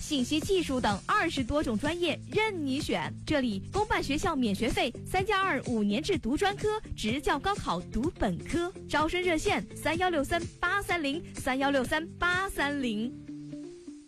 信息技术等20多种专业任你选。这里公办学校免学费，3+2 5年制读专科，职教高考读本科。招生热线：3163-830，3163-830。